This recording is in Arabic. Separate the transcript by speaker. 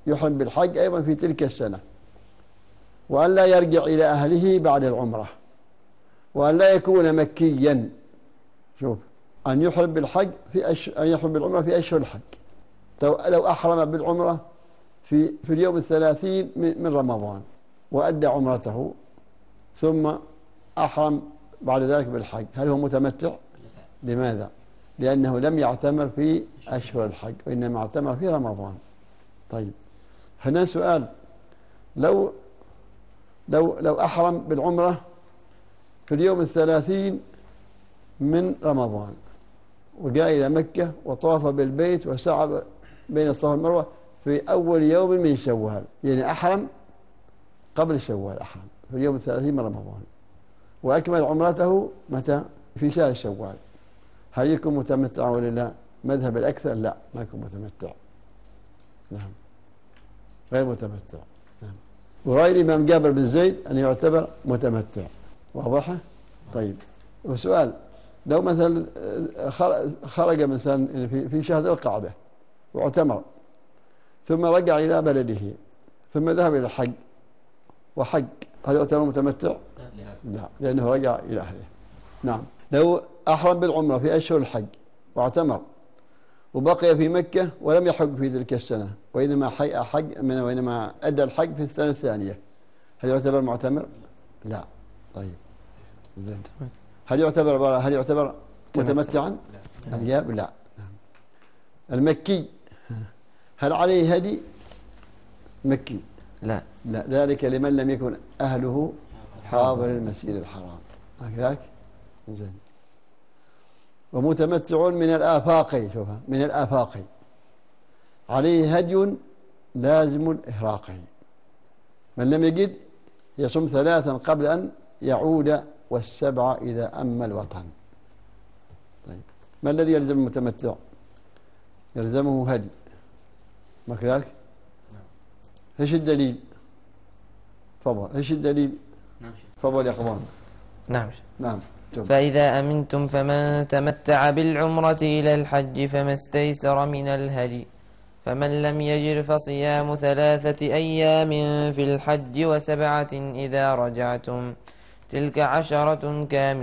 Speaker 1: يحرم بالحج أيضا في تلك السنة، وأن لا يرجع إلى أهله بعد العمرة، وأن لا يكون مكيا. شوف، أن يحرم بالحج أن يحرم بالعمرة في أشهر الحج. لو أحرم بالعمرة في اليوم 30 من رمضان وأدى عمرته ثم أحرم بعد ذلك بالحج، هل هو متمتع؟ لماذا؟ لأنه لم يعتمر في أشهر الحج وإنما اعتمر في رمضان. طيب، هنا سؤال: لو أحرم بالعمرة في اليوم 30 من رمضان وجاء إلى مكة وطاف بالبيت وسعى بين الصفا والمروة في أول يوم من شوال، يعني أحرم قبل شوال، أحرم في اليوم 30 من رمضان وأكمل عمرته متى؟ في شهر شوال، هل يكون متمتع ولا لا؟ مذهب الأكثر لا، ما يكون متمتع. نعم، غير متمتع. نعم. ورأي الإمام جابر بن زيد أن يعتبر متمتع. واضحة؟ طيب، وسؤال: لو مثلا خرج مثلا في شهر ذي القعدة واعتمر ثم رجع إلى بلده ثم ذهب إلى الحج وحج، هل يعتبر متمتع؟ لا، لأنه رجع إلى أهله. نعم. لو أحرم بالعمرة في أشهر الحج واعتمر وبقي في مكة ولم يحج في تلك السنة وإنما أدى الحج في السنة الثانية، هل يعتبر معتمر؟ لا. طيب، زين. هل يعتبر متمتعا؟ الإجابة لا. المكي هل عليه هدي؟ مكي
Speaker 2: لا،
Speaker 1: ذلك لمن لم يكن أهله حاضر المسجد الحرام. هكذاك. زين. ومتمتع من الآفاق، شوفها، من الآفاق عليه هدي لازم الإهراق، من لم يجد يصوم 3 قبل أن يعود و7 إذا أما الوطن. طيب، ما الذي يلزم المتمتع؟ يلزمه هدي، ما كذلك؟ ايش الدليل؟ تفضل، ايش الدليل؟ تفضل يا اخوان. نعم.
Speaker 2: فإذا أمنتم فمن تمتع بالعمرة إلى الحج فما استيسر من الهدي، فمن لم يجر فصيام 3 أيام في الحج و7 إذا رجعتم، تلك 10 كاملة.